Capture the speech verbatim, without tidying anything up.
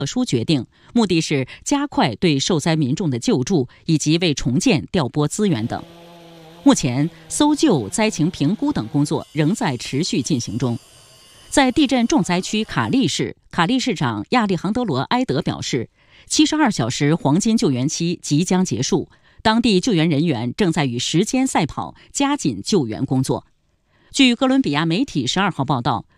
特殊决定，目的是加快对受灾民众的救助以及为重建调拨资源等。目前，搜救、灾情评估等工作仍在持续进行中。在地震重灾区卡利市，卡利市长亚历杭德罗·埃德表示，七十二小时黄金救援期即将结束，当地救援人员正在与时间赛跑，加紧救援工作。据哥伦比亚媒体十二号报道，